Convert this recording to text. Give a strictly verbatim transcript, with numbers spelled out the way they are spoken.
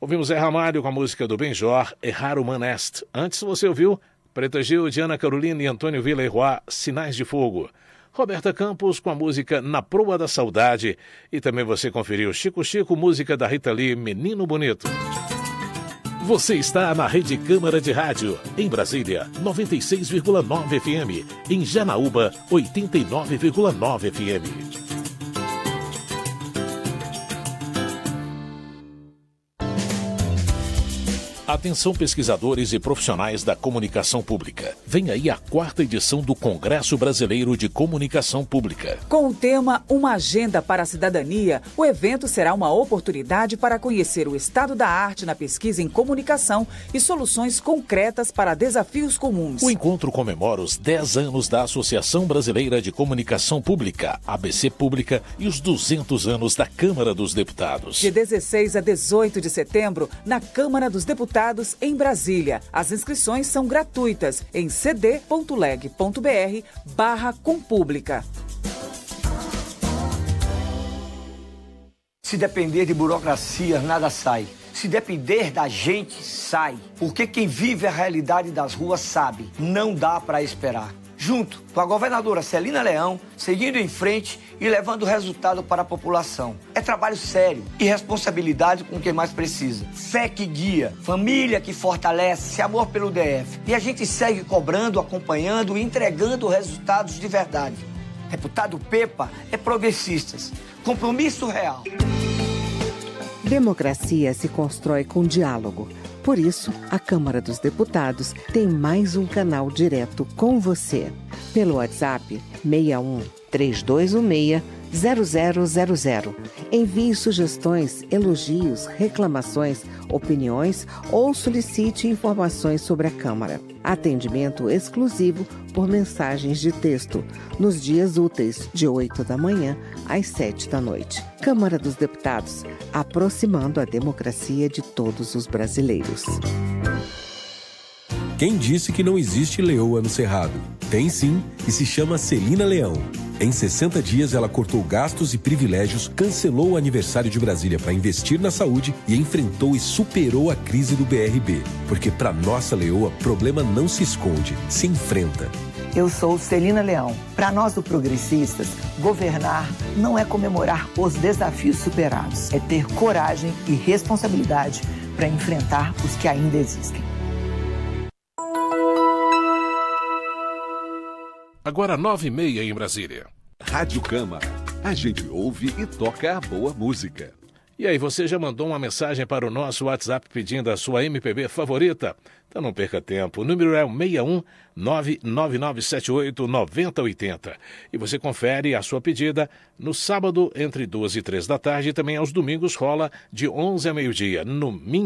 Ouvimos Zé Ramalho com a música do Benjor, Errar Human Est. Antes você ouviu Preta Gil, Diana Carolina e Antônio Villa-Roy, Sinais de Fogo. Roberta Campos com a música Na Proa da Saudade. E também você conferiu Chico Chico, música da Rita Lee, Menino Bonito. Você está na Rede Câmara de Rádio, em Brasília, noventa e seis vírgula nove F M, em Janaúba, oitenta e nove vírgula nove F M. Atenção pesquisadores e profissionais da comunicação pública. Vem aí a quarta edição do Congresso Brasileiro de Comunicação Pública. Com o tema Uma Agenda para a Cidadania, o evento será uma oportunidade para conhecer o estado da arte na pesquisa em comunicação e soluções concretas para desafios comuns. O encontro comemora os dez anos da Associação Brasileira de Comunicação Pública, A B C Pública, e os duzentos anos da Câmara dos Deputados. De dezesseis a dezoito de setembro, na Câmara dos Deputados, em Brasília. As inscrições são gratuitas em cd.leg.br barra compública. Se depender de burocracia, nada sai. Se depender da gente, sai. Porque quem vive a realidade das ruas sabe, não dá para esperar. Junto com a governadora Celina Leão, seguindo em frente e levando resultado para a população. É trabalho sério e responsabilidade com quem mais precisa. Fé que guia, família que fortalece, amor pelo D F. E a gente segue cobrando, acompanhando e entregando resultados de verdade. Deputado Pepa é progressistas. Compromisso real. Democracia se constrói com diálogo. Por isso, a Câmara dos Deputados tem mais um canal direto com você. Pelo WhatsApp seis um, três dois um seis, zero zero zero zero. Envie sugestões, elogios, reclamações, opiniões ou solicite informações sobre a Câmara. Atendimento exclusivo por mensagens de texto, nos dias úteis, de oito da manhã às sete da noite. Câmara dos Deputados, aproximando a democracia de todos os brasileiros. Quem disse que não existe leoa no Cerrado? Tem sim, e se chama Celina Leão. Em sessenta dias, ela cortou gastos e privilégios, cancelou o aniversário de Brasília para investir na saúde e enfrentou e superou a crise do B R B. Porque para nossa leoa, problema não se esconde, se enfrenta. Eu sou Celina Leão. Para nós do Progressistas, governar não é comemorar os desafios superados, é ter coragem e responsabilidade para enfrentar os que ainda existem. Agora nove e meia em Brasília. Rádio Câmara. A gente ouve e toca a boa música. E aí, você já mandou uma mensagem para o nosso WhatsApp pedindo a sua M P B favorita? Então não perca tempo. O número é o seis um nove nove nove sete oito nove zero oito zero. E você confere a sua pedida no sábado entre duas e três da tarde e também aos domingos rola de onze a meio-dia no Minha